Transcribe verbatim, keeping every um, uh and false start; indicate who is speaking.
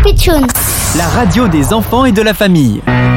Speaker 1: Pitchoun.
Speaker 2: La radio des enfants et de la famille.